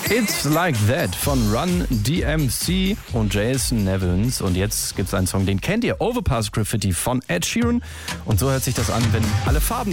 It's Like That von Run DMC und Jason Nevins. Und jetzt gibt's einen Song, den kennt ihr, Overpass Graffiti von Ed Sheeran. Und so hört sich das an, wenn alle Farben